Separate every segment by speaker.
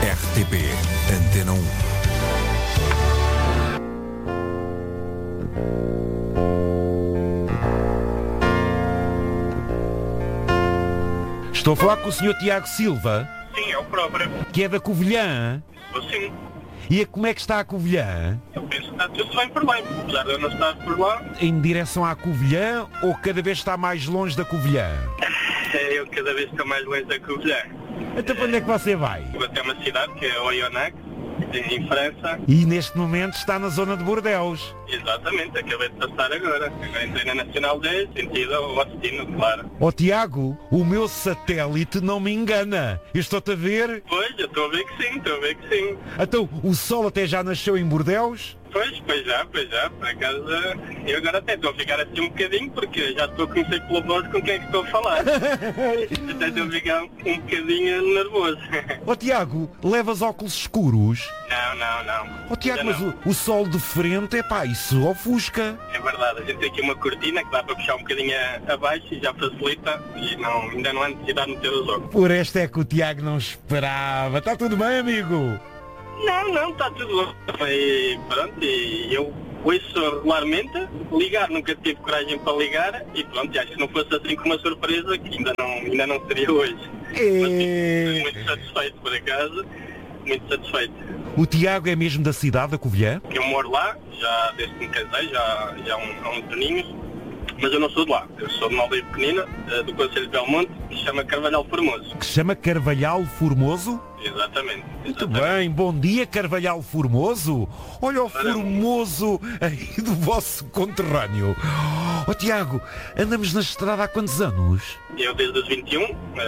Speaker 1: RTP Antena 1.
Speaker 2: Estou a falar com o Sr. Tiago Silva,
Speaker 3: Sim, é o próprio.
Speaker 2: que é da Covilhã.
Speaker 3: Sim,
Speaker 2: E como é que está a Covilhã?
Speaker 3: eu penso que está tudo bem por lá, apesar de eu não estar por lá.
Speaker 2: Em direção à Covilhã ou cada vez está mais longe da Covilhã?
Speaker 3: Eu cada vez estou mais longe da Covilhã.
Speaker 2: Então para onde é que você vai?
Speaker 3: Vou até uma cidade que é Oyonnax, em França.
Speaker 2: E neste momento está na zona de Bordeus.
Speaker 3: Exatamente, acabei de passar agora. Agora entrei na Nacional 10, sentido ao destino, claro.
Speaker 2: Ó Tiago, o meu satélite não me engana. Eu estou-te a ver.
Speaker 3: Pois, eu estou a ver que sim, estou a ver que sim.
Speaker 2: Então, o sol até já nasceu em Bordeus?
Speaker 3: Pois já, por acaso, eu agora até estou a ficar assim um bocadinho, porque já estou a conhecer pela voz com quem é que estou a falar. Até estou a ficar um bocadinho nervoso.
Speaker 2: Ó Tiago, levas óculos escuros?
Speaker 3: Não.
Speaker 2: Ó Tiago,
Speaker 3: Ainda
Speaker 2: mas
Speaker 3: não.
Speaker 2: o sol de frente, isso ofusca.
Speaker 3: É verdade, a gente tem aqui uma cortina que dá para puxar um bocadinho abaixo e já facilita e ainda não há necessidade de meter os óculos.
Speaker 2: Por esta é que o Tiago não esperava. Está tudo bem, amigo?
Speaker 3: Não, está tudo bem. E pronto, e eu ouço regularmente, ligar nunca tive coragem para ligar e pronto, acho que não fosse assim com uma surpresa que ainda não seria hoje. Mas sim, muito satisfeito por acaso, muito satisfeito.
Speaker 2: O Tiago é mesmo da cidade da Covilhã?
Speaker 3: Eu moro lá, já desde que me casei, já há uns aninhos, mas eu não sou de lá. Eu sou de uma aldeia pequenina, do Concelho de Belmonte, que se chama Carvalhal Formoso.
Speaker 2: Que se chama Carvalhal Formoso?
Speaker 3: Exatamente.
Speaker 2: Muito bem, bom dia Carvalhal Formoso. Olha o Formoso aí do vosso conterrâneo. Ó Tiago, andamos na estrada há quantos anos?
Speaker 3: Eu desde os 21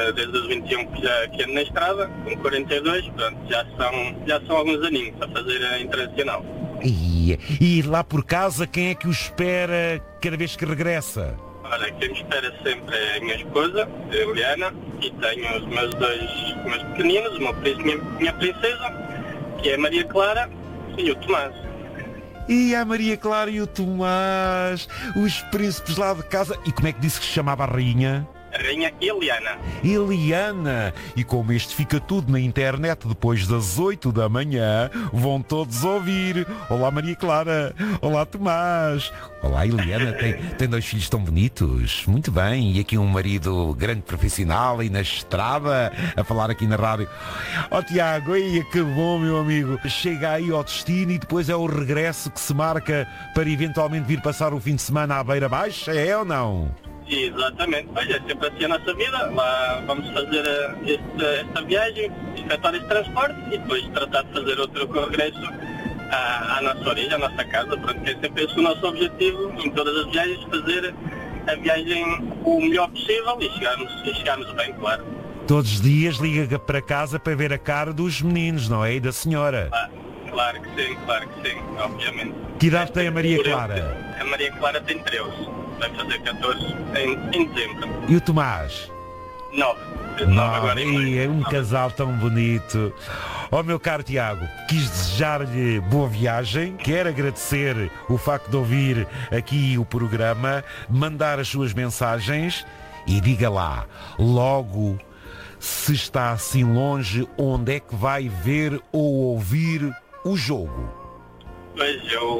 Speaker 3: que ando na estrada, com 42, portanto já são alguns aninhos a fazer a internacional.
Speaker 2: E lá por casa, quem é que o espera cada vez que regressa?
Speaker 3: Olha, quem me espera sempre é a minha esposa, a Eliana, e tenho os meus meus pequeninos, o meu príncipe, minha princesa, que é a Maria Clara e o Tomás.
Speaker 2: E a Maria Clara e o Tomás, os príncipes lá de casa. E como é que disse que se chamava a rainha?
Speaker 3: A rainha Eliana.
Speaker 2: Eliana. E como este fica tudo na internet depois das 8 da manhã, vão todos ouvir. Olá Maria Clara. Olá Tomás. Olá Eliana. Tem dois filhos tão bonitos. Muito bem. E aqui um marido grande profissional e na estrada a falar aqui na rádio. Ó Tiago, aí que bom, meu amigo. Chega aí ao destino e depois é o regresso que se marca para eventualmente vir passar o fim de semana à Beira Baixa, é ou não?
Speaker 3: Exatamente, pois é sempre assim a nossa vida. Lá vamos fazer esta viagem, efetuar este transporte e depois tratar de fazer outro regresso à nossa origem, à nossa casa. Pronto, é sempre esse o nosso objetivo em todas as viagens, fazer a viagem o melhor possível e chegarmos bem, claro.
Speaker 2: Todos os dias liga para casa para ver a cara dos meninos, não é? E da senhora.
Speaker 3: Claro que sim, obviamente.
Speaker 2: Que idade tem a Maria Clara?
Speaker 3: A Maria Clara tem 13, vai fazer 14 em dezembro.
Speaker 2: E o Tomás?
Speaker 3: 9 agora em maio.
Speaker 2: E é um casal tão bonito. Ó meu caro Tiago, quis desejar-lhe boa viagem, quero agradecer o facto de ouvir aqui o programa, mandar as suas mensagens e diga lá, logo, se está assim longe, onde é que vai ver ou ouvir o jogo?
Speaker 3: Pois,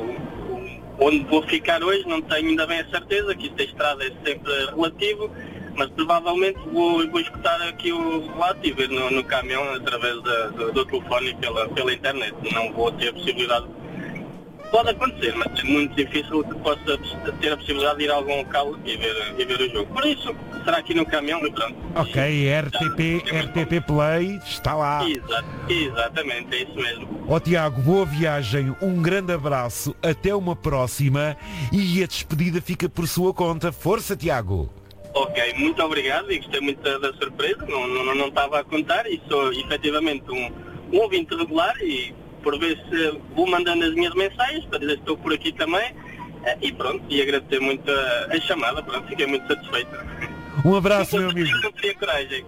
Speaker 3: onde vou ficar hoje não tenho ainda bem a certeza, que isto da estrada é sempre relativo, mas provavelmente vou escutar aqui o relato e ver no caminhão através do telefone e pela internet. Não vou ter a possibilidade. Pode acontecer, mas é muito difícil que possa ter a possibilidade de ir a algum local e ver o jogo. Por isso, será aqui no caminhão e pronto.
Speaker 2: Ok, RTP Play, está lá.
Speaker 3: Exatamente, é isso mesmo.
Speaker 2: Ó Tiago, boa viagem, um grande abraço, até uma próxima e a despedida fica por sua conta. Força, Tiago!
Speaker 3: Ok, muito obrigado e gostei muito da surpresa, não estava a contar e sou efetivamente um ouvinte regular e por vezes vou mandando as minhas mensagens para dizer que estou por aqui também e pronto, e agradecer muito a chamada, pronto, fiquei muito satisfeito.
Speaker 2: Um abraço, meu amigo.
Speaker 3: Não teria coragem.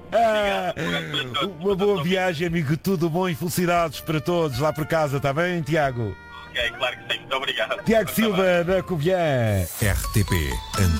Speaker 2: Uma boa viagem, amigo, tudo bom e felicidades para todos lá por casa, está bem, Tiago?
Speaker 3: Ok, claro que sim, muito obrigado.
Speaker 2: Tiago Silva, da Covilhã.
Speaker 1: RTP